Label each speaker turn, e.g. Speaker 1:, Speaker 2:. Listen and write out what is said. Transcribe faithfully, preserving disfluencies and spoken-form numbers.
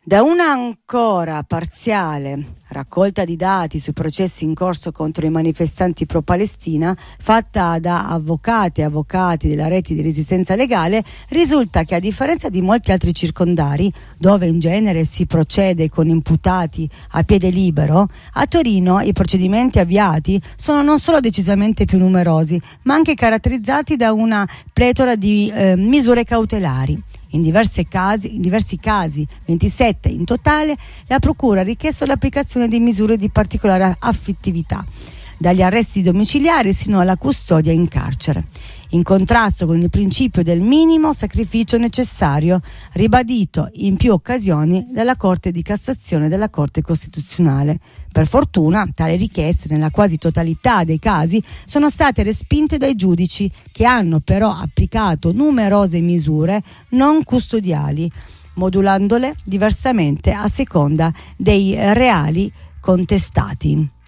Speaker 1: Da una ancora parziale raccolta di dati sui processi in corso contro i manifestanti pro-Palestina, fatta da avvocati e avvocati della rete di resistenza legale, risulta che a differenza di molti altri circondari, dove in genere si procede con imputati a piede libero, a Torino i procedimenti avviati sono non solo decisamente più numerosi, ma anche caratterizzati da una pletora di eh, misure cautelari. In diversi casi, in diversi casi, ventisette in totale, la Procura ha richiesto l'applicazione di misure di particolare afflittività, dagli arresti domiciliari sino alla custodia in carcere, in contrasto con il principio del minimo sacrificio necessario, ribadito in più occasioni dalla Corte di Cassazione e dalla Corte Costituzionale. Per fortuna, tali richieste, nella quasi totalità dei casi, sono state respinte dai giudici, che hanno però applicato numerose misure non custodiali, modulandole diversamente a seconda dei reali contestati.